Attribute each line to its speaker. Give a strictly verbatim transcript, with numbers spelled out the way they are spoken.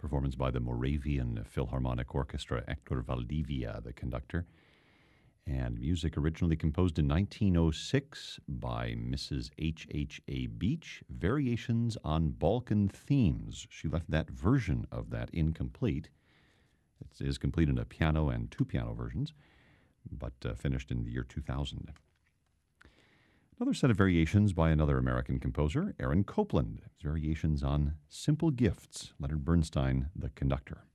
Speaker 1: performance by the Moravian Philharmonic Orchestra, Hector Valdivia, the conductor. And music originally composed in nineteen oh six by Missus H H A Beach, Variations on Balkan Themes. She left that version of that incomplete. It is complete in a piano and two piano versions, but uh, finished in the year two thousand. Another set of variations by another American composer, Aaron Copland. Variations on Simple Gifts, Leonard Bernstein, the conductor.